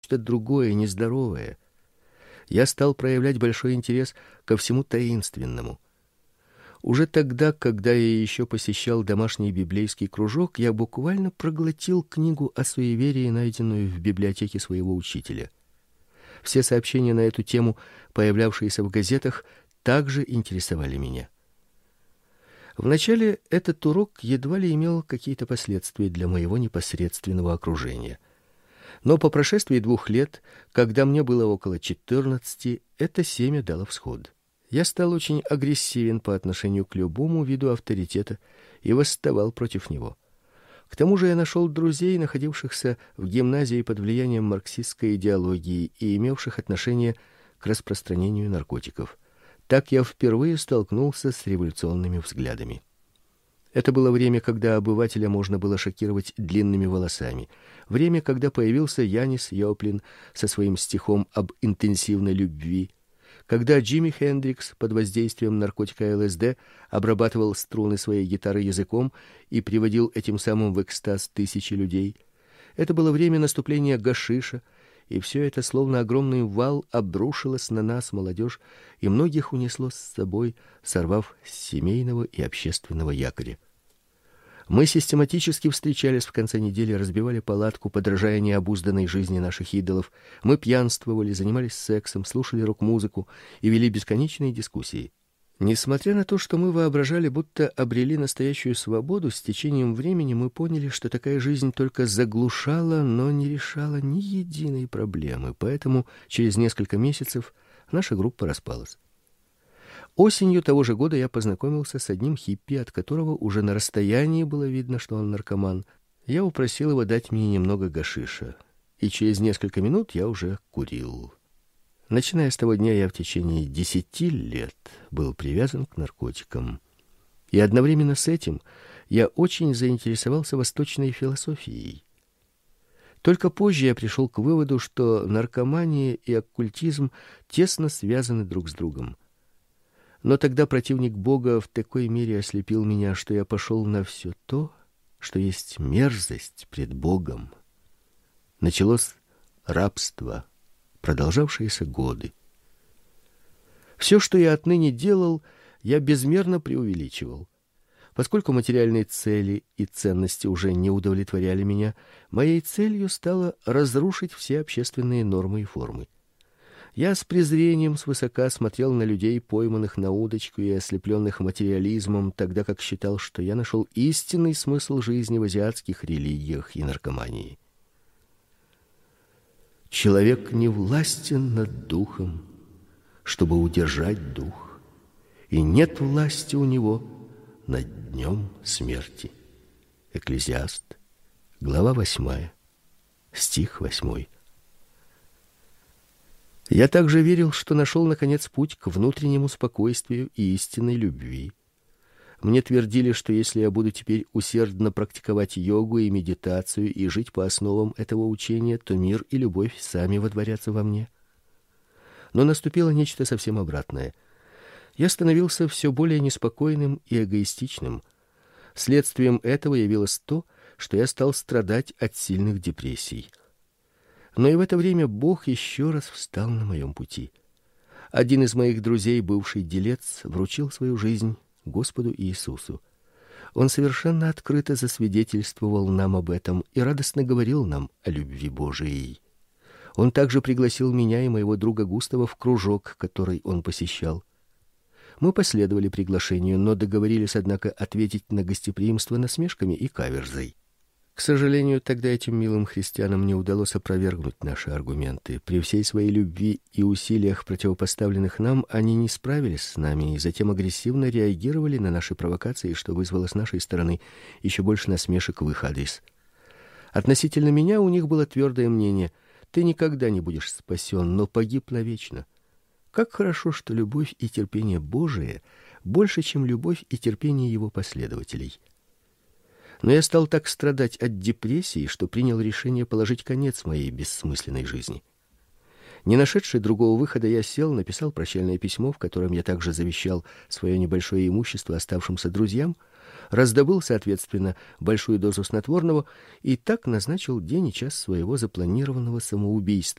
нечто другое, нездоровое. Я стал проявлять большой интерес ко всему таинственному. Уже тогда, когда я еще посещал домашний библейский кружок, я буквально проглотил книгу о суеверии, найденную в библиотеке своего учителя. Все сообщения на эту тему, появлявшиеся в газетах, также интересовали меня. Вначале этот урок едва ли имел какие-то последствия для моего непосредственного окружения. Но по прошествии 2 лет, когда мне было около 14, это семя дало всход. Я стал очень агрессивен по отношению к любому виду авторитета и восставал против него. К тому же я нашел друзей, находившихся в гимназии под влиянием марксистской идеологии и имевших отношение к распространению наркотиков. Так я впервые столкнулся с революционными взглядами. Это было время, когда обывателя можно было шокировать длинными волосами. Время, когда появился Янис Йоплин со своим стихом об интенсивной любви. Когда Джимми Хендрикс под воздействием наркотика ЛСД обрабатывал струны своей гитары языком и приводил этим самым в экстаз тысячи людей. Это было время наступления гашиша, и все это словно огромный вал обрушилось на нас, молодежь, и многих унесло с собой, сорвав с семейного и общественного якоря. Мы систематически встречались в конце недели, разбивали палатку, подражая необузданной жизни наших идолов. Мы пьянствовали, занимались сексом, слушали рок-музыку и вели бесконечные дискуссии. Несмотря на то, что мы воображали, будто обрели настоящую свободу, с течением времени мы поняли, что такая жизнь только заглушала, но не решала ни единой проблемы. Поэтому через несколько месяцев наша группа распалась. Осенью того же года я познакомился с одним хиппи, от которого уже на расстоянии было видно, что он наркоман. Я упросил его дать мне немного гашиша, и через несколько минут я уже курил. Начиная с того дня, я в течение 10 лет был привязан к наркотикам. И одновременно с этим я очень заинтересовался восточной философией. Только позже я пришел к выводу, что наркомания и оккультизм тесно связаны друг с другом. Но тогда противник Бога в такой мере ослепил меня, что я пошел на все то, что есть мерзость пред Богом. Началось рабство, продолжавшееся годы. Все, что я отныне делал, я безмерно преувеличивал. Поскольку материальные цели и ценности уже не удовлетворяли меня, моей целью стало разрушить все общественные нормы и формы. Я с презрением свысока смотрел на людей, пойманных на удочку и ослепленных материализмом, тогда как считал, что я нашел истинный смысл жизни в азиатских религиях и наркомании. Человек не властен над духом, чтобы удержать дух, и нет власти у него над днем смерти. Экклезиаст, глава 8, стих 8. Я также верил, что нашел наконец путь к внутреннему спокойствию и истинной любви. Мне твердили, что если я буду теперь усердно практиковать йогу и медитацию и жить по основам этого учения, то мир и любовь сами водворятся во мне. Но наступило нечто совсем обратное. Я становился все более неспокойным и эгоистичным. Следствием этого явилось то, что я стал страдать от сильных депрессий. Но и в это время Бог еще раз встал на моем пути. Один из моих друзей, бывший делец, вручил свою жизнь Господу Иисусу. Он совершенно открыто засвидетельствовал нам об этом и радостно говорил нам о любви Божией. Он также пригласил меня и моего друга Густава в кружок, который он посещал. Мы последовали приглашению, но договорились, однако, ответить на гостеприимство насмешками и каверзой. К сожалению, тогда этим милым христианам не удалось опровергнуть наши аргументы. При всей своей любви и усилиях, противопоставленных нам, они не справились с нами и затем агрессивно реагировали на наши провокации, что вызвало с нашей стороны еще больше насмешек в их адрес. Относительно меня у них было твердое мнение: ты никогда не будешь спасен, но погиб навечно. Как хорошо, что любовь и терпение Божие больше, чем любовь и терпение его последователей. Но я стал так страдать от депрессии, что принял решение положить конец моей бессмысленной жизни. Не нашедший другого выхода, я сел, написал прощальное письмо, в котором я также завещал свое небольшое имущество оставшимся друзьям, раздобыл, соответственно, большую дозу снотворного и так назначил день и час своего запланированного самоубийства.